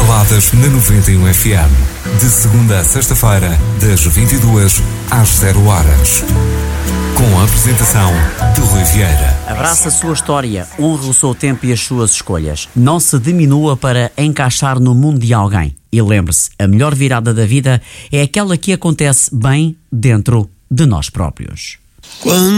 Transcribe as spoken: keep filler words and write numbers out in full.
Baladas na noventa e um F M. De segunda a sexta-feira, das vinte e duas às zero horas. Com a apresentação de Rui Vieira. Abraça a sua história, honre o seu tempo e as suas escolhas. Não se diminua para encaixar no mundo de alguém. E lembre-se, a melhor virada da vida é aquela que acontece bem dentro de nós próprios. Quando